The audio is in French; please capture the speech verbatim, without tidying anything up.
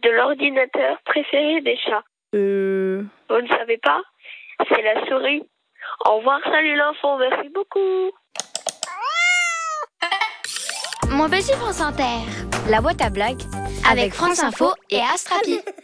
de l'ordinateur préféré des chats? Euh... Vous ne savez pas? C'est la souris. Au revoir, salut l'info, merci beaucoup. Mon petit France Inter. La boîte à blagues Avec France Info et Astrapi.